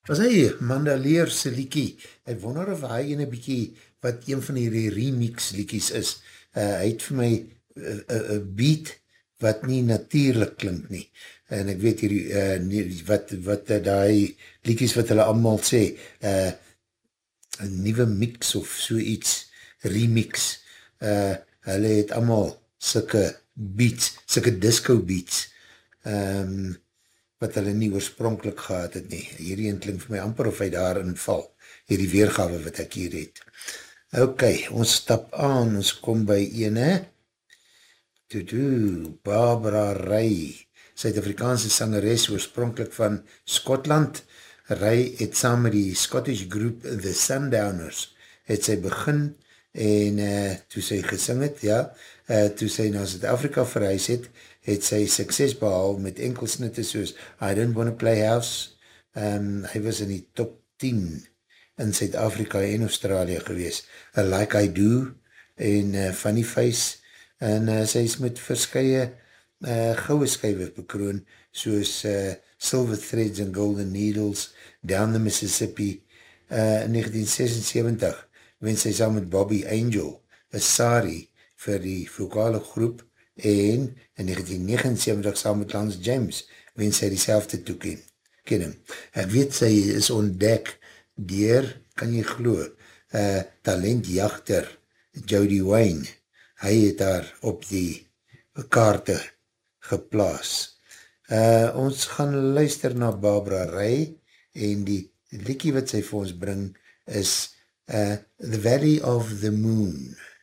Was hy, Mandaleer se liekie, ek wonder of hy ene bykie, wat een van die remix liekies is, hy het vir my beat, wat nie natuurlijk klink nie, en ek weet hier, wat die liekies wat hulle allemaal sê, een nieuwe mix of so iets, remix, hulle het allemaal sulke beats, sulke disco beats, wat hulle nie oorspronkelijk gehad het nie. Hierdie klink vir my amper of hy daarin val, hierdie weergawe wat ek hier het. Ok, ons stap aan, ons kom by ene, Barbara Ray, Suid-Afrikaanse sangeres, oorspronkelijk van Skotland. Ray het saam met die Scottish group The Sundowners, het sy begin, en toe sy gesing het, ja, toe sy na Zuid-Afrika verhuis het, het sy sukses behaal met enkelsnitte soos I Don't Wanna Play House, hy was in die top 10 in Zuid-Afrika en Australië gewees, Like I Do, en Funny Face, en sy is met verskye goue skywe bekroon, soos Silver Threads and Golden Needles, Down the Mississippi, in 1976, wen sy saam met Bobby Angel, een Sari, vir die vokale groep, en in 1979 saam met Lance James, wen sy die selfde toekenning. Ek weet sy is ontdek deur, kan jy glo, talentjachter Jody Wayne, hy het daar op die kaarte geplaas. Ons gaan luister na Barbara Ray, en die liekie wat sy vir ons bring is The Valley of the Moon.